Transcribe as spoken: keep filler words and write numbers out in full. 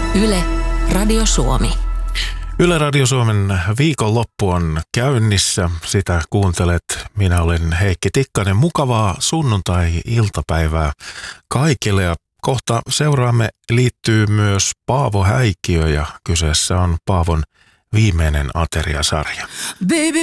Yle, Radio Suomi. Yle Radio Suomen viikonloppu on käynnissä. Sitä kuuntelet. Minä olen Heikki Tikkanen. Mukavaa sunnuntai-iltapäivää kaikille. Ja kohta seuraamme liittyy myös Paavo Häikiö ja kyseessä on Paavon viimeinen ateriasarja. Baby,